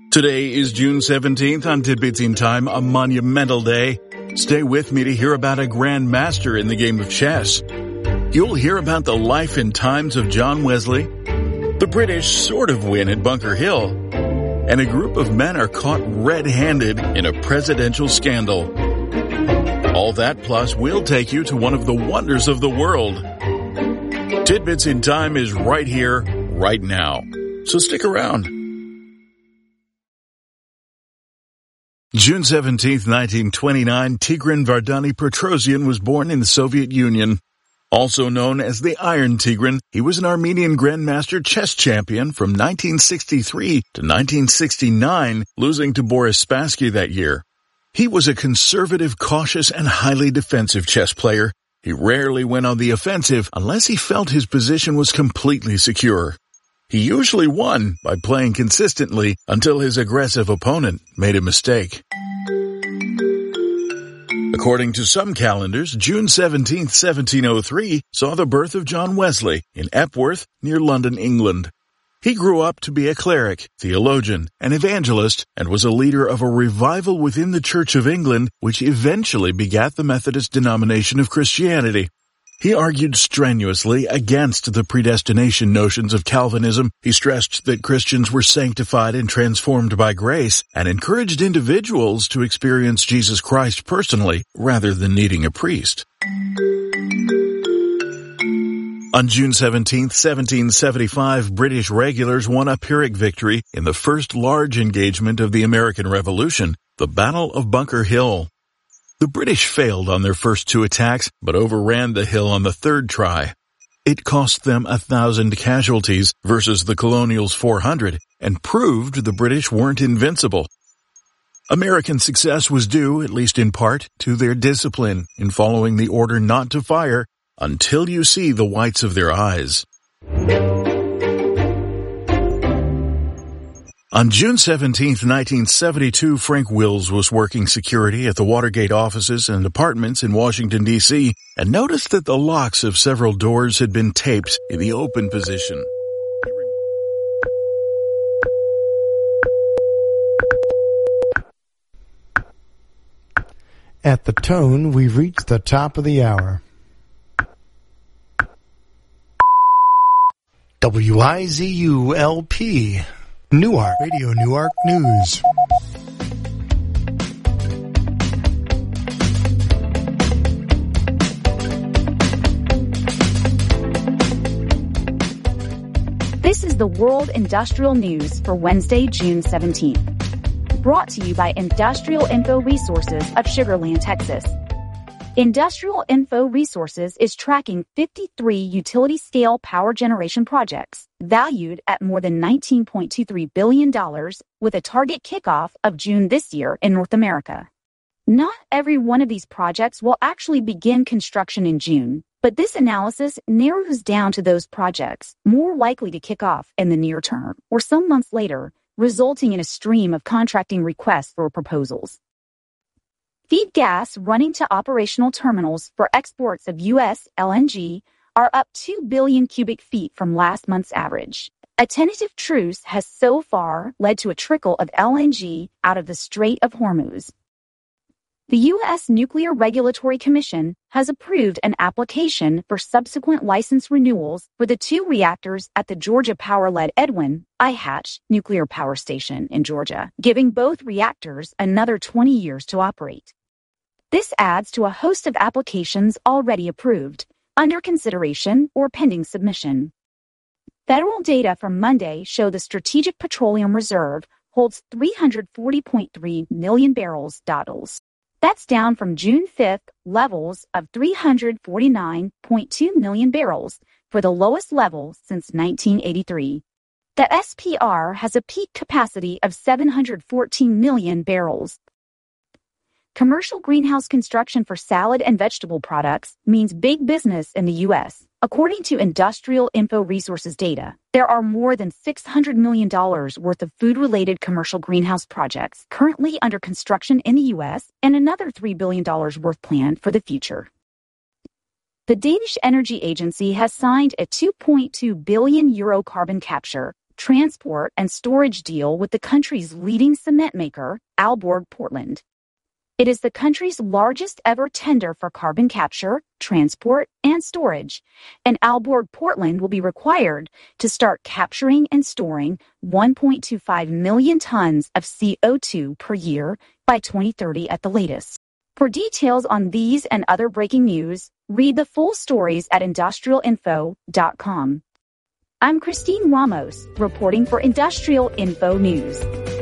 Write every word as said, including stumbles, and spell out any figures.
Today is June seventeenth on Tidbits in Time, a monumental day. Stay with me to hear about a grand master in the game of chess. You'll hear about the life and times of John Wesley. The British sort of win at Bunker Hill. And a group of men are caught red-handed in a presidential scandal. All that plus we'll take you to one of the wonders of the world. Tidbits in Time is right here, right now. So stick around. June seventeenth, nineteen twenty-nine, Tigran Vardani Petrosian was born in the Soviet Union. Also known as the Iron Tigran, he was an Armenian Grandmaster chess champion from nineteen sixty-three to nineteen sixty-nine, losing to Boris Spassky that year. He was a conservative, cautious, and highly defensive chess player. He rarely went on the offensive unless he felt his position was completely secure. He usually won by playing consistently until his aggressive opponent made a mistake. According to some calendars, June seventeenth, seventeen oh three saw the birth of John Wesley in Epworth, near London, England. He grew up to be a cleric, theologian, and evangelist, and was a leader of a revival within the Church of England, which eventually begat the Methodist denomination of Christianity. He argued strenuously against the predestination notions of Calvinism. He stressed that Christians were sanctified and transformed by grace, and encouraged individuals to experience Jesus Christ personally rather than needing a priest. On June seventeenth, seventeen seventy-five, British regulars won a Pyrrhic victory in the first large engagement of the American Revolution, the Battle of Bunker Hill. The British failed on their first two attacks, but overran the hill on the third try. It cost them a thousand casualties versus the Colonials' four hundred, and proved the British weren't invincible. American success was due, at least in part, to their discipline in following the order not to fire until you see the whites of their eyes. On June seventeenth, nineteen seventy-two, Frank Wills was working security at the Watergate offices and apartments in Washington, D C, and noticed that the locks of several doors had been taped in the open position. At the tone, we've reached the top of the hour. W I Z U L P Newark, Radio Newark News. This is the World Industrial News for Wednesday, June seventeenth. Brought to you by Industrial Info Resources of Sugar Land, Texas. Industrial Info Resources is tracking fifty-three utility-scale power generation projects valued at more than nineteen point two three billion dollars with a target kickoff of June this year in North America. Not every one of these projects will actually begin construction in June, but this analysis narrows down to those projects more likely to kick off in the near term or some months later, resulting in a stream of contracting requests for proposals. Feed gas running to operational terminals for exports of U S L N G are up two billion cubic feet from last month's average. A tentative truce has so far led to a trickle of L N G out of the Strait of Hormuz. The U S Nuclear Regulatory Commission has approved an application for subsequent license renewals for the two reactors at the Georgia Power-led Edwin I Hatch nuclear power station in Georgia, giving both reactors another twenty years to operate. This adds to a host of applications already approved, under consideration, or pending submission. Federal data from Monday show the Strategic Petroleum Reserve holds three hundred forty point three million barrels. That's down from June fifth levels of three hundred forty-nine point two million barrels, for the lowest level since nineteen eighty-three. The S P R has a peak capacity of seven hundred fourteen million barrels. Commercial greenhouse construction for salad and vegetable products means big business in the U S. According to Industrial Info Resources data, there are more than six hundred million dollars worth of food-related commercial greenhouse projects currently under construction in the U S and another three billion dollars worth planned for the future. The Danish Energy Agency has signed a two point two billion euro carbon capture, transport, and storage deal with the country's leading cement maker, Aalborg Portland. It is the country's largest ever tender for carbon capture, transport, and storage, and Aalborg Portland will be required to start capturing and storing one point two five million tons of C O two per year by twenty thirty at the latest. For details on these and other breaking news, read the full stories at industrial info dot com. I'm Christine Ramos, reporting for Industrial Info News.